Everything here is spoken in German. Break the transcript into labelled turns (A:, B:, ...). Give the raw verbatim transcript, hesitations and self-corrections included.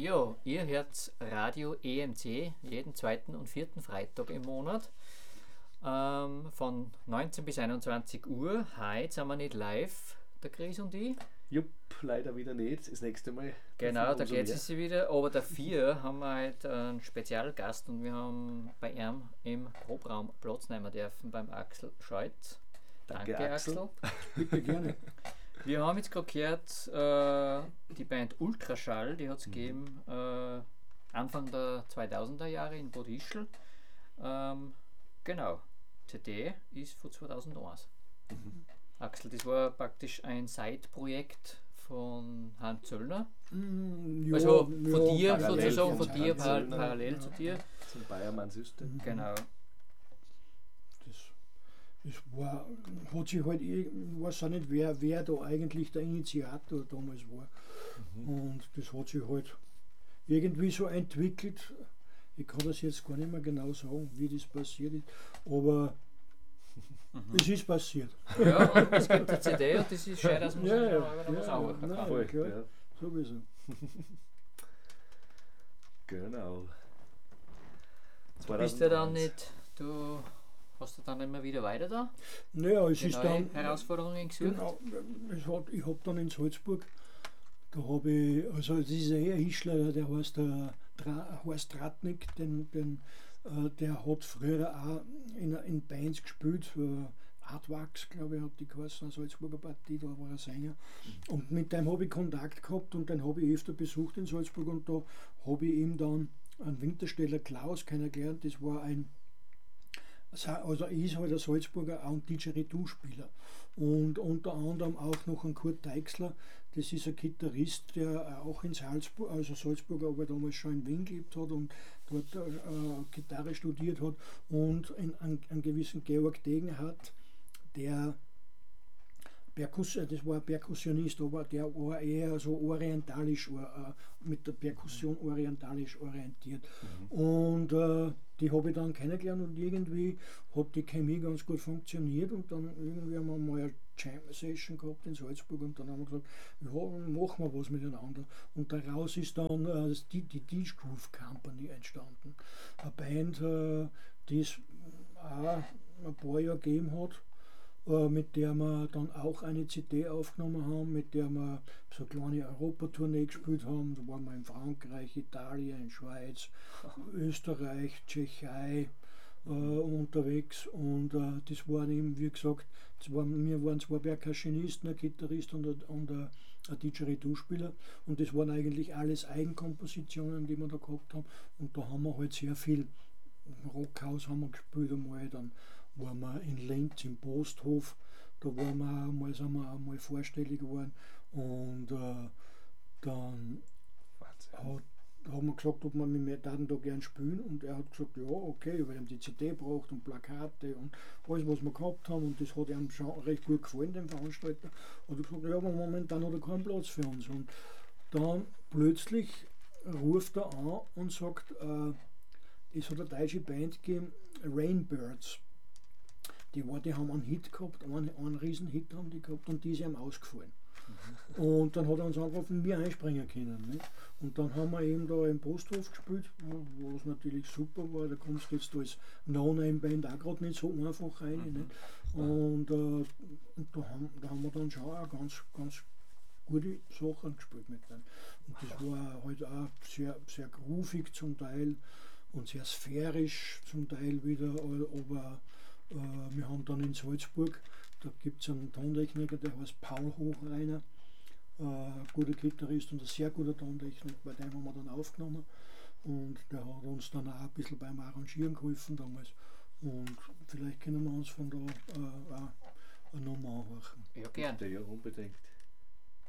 A: Ja, ihr hört Radio E M C jeden zweiten und vierten Freitag im Monat ähm, von neunzehn bis einundzwanzig Uhr. Heute sind wir nicht live, der Chris und ich.
B: Jupp, leider wieder nicht. Das nächste Mal.
A: Genau, da geht es wieder. Aber dafür haben wir heute einen Spezialgast und wir haben bei ihm im Probraum Platz nehmen dürfen, beim Axel Scheutz. Danke, Danke Axel. Axel.
C: Bitte gerne.
A: Wir haben jetzt gerade gehört, äh, die Band Ultraschall, die hat es mhm. gegeben äh, Anfang der zweitausender Jahre in Bad Ischl. Ähm, genau, C D ist von zweitausendeins. Mhm. Axel, das war praktisch ein Side-Projekt von Hans Zöllner.
C: Mm, ja,
A: also von
C: ja,
A: dir sozusagen, von dir par
B: Zöllner,
A: parallel
B: ja,
A: zu dir.
B: Zum Bayermann System.
A: Mhm. Genau.
C: Das war, hat sich halt, ich weiß auch nicht, wer, wer da eigentlich der Initiator damals war. Mhm. Und das hat sich halt irgendwie so entwickelt. Ich kann das jetzt gar nicht mehr genau sagen, wie das passiert ist, aber mhm. es ist passiert.
A: Ja, und es gibt eine C D und das ist schön, dass man
C: ja,
A: sich
C: ja,
A: noch was
C: ja, nein,
A: kann.
B: Voll,
C: klar,
B: ja.
C: Sowieso.
B: Genau.
A: Du bist ja dann nicht, du hast du dann immer wieder weiter da?
C: Naja, es
A: Die
C: ist dann.
A: Herausforderungen gesucht?
C: Genau, es hat, ich habe dann in Salzburg, da habe ich, also das ist ein Ischler, der heißt der Tra, Horst Ratnik, den, den, äh, der hat früher auch in, in Bands gespielt, äh, Artwax, glaube ich, hat die geheißen, eine Salzburger Partie, da war er Sänger. Und mit dem habe ich Kontakt gehabt und den habe ich öfter besucht in Salzburg und da habe ich ihm dann einen Wintersteller Klaus kennengelernt, das war ein Also er ist halt ein Salzburger auch ein Didgeridoo-Spieler und unter anderem auch noch ein Kurt Teixler, das ist ein Gitarrist, der auch in Salzburg, also Salzburg, aber damals schon in Wien gelebt hat und dort äh, Gitarre studiert hat und einen, einen gewissen Georg Degenhardt, der Perkussion, das war ein Perkussionist, aber der war eher so orientalisch, äh, mit der Perkussion orientalisch orientiert. Mhm. Und äh, die habe ich dann kennengelernt und irgendwie hat die Chemie ganz gut funktioniert und dann irgendwie haben wir mal eine Jam-Session gehabt in Salzburg und dann haben wir gesagt, ja, machen wir was miteinander. Und daraus ist dann äh, die, die D-Groove Company entstanden. Eine Band, äh, die es auch ein paar Jahre gegeben hat, mit der wir dann auch eine C D aufgenommen haben, mit der wir so eine kleine Europatournee gespielt haben. Da waren wir in Frankreich, Italien, Schweiz, Österreich, Tschechei äh, unterwegs und äh, das waren eben, wie gesagt, das waren, wir waren zwei Percussionisten, ein Gitarrist und ein, und ein, ein Didgeridoo-Spieler und das waren eigentlich alles Eigenkompositionen, die wir da gehabt haben und da haben wir halt sehr viel Rockhaus haben wir gespielt einmal, dann waren wir in Linz im Posthof, da waren wir einmal, sind wir einmal vorstellig geworden und äh, dann hat, haben wir gesagt, ob wir mit mir da gerne spielen und er hat gesagt, ja okay, weil er die C D braucht und Plakate und alles was wir gehabt haben und das hat ihm schon recht gut gefallen, dem Veranstalter. Und er hat gesagt, ja aber momentan hat er keinen Platz für uns und dann plötzlich ruft er an und sagt, äh, es hat eine deutsche Band gegeben, Rainbirds. Die, war, die haben einen Hit gehabt, einen, einen riesen Hit haben die gehabt und die ist ihm ausgefallen. Mhm. Und dann hat er uns einfach von mir einspringen können. Nicht? Und dann haben wir eben da im Posthof gespielt, wo es natürlich super war. Da kommst du jetzt als No-Name-Band auch gerade nicht so einfach rein. Mhm. Nicht? Und, äh, und da, haben, da haben wir dann schon auch ganz, ganz gute Sachen gespielt mit denen. Und das war halt auch sehr, sehr groovig zum Teil und sehr sphärisch zum Teil wieder, aber äh, wir haben dann in Salzburg, da gibt es einen Tontechniker, der heißt Paul Hochreiner, äh, ein guter Gitarrist und ein sehr guter Tontechniker, bei dem haben wir dann aufgenommen und der hat uns dann auch ein bisschen beim Arrangieren geholfen damals und vielleicht können wir uns von da äh, auch eine Nummer anhören.
A: Ja, gerne.
B: Ja, unbedingt.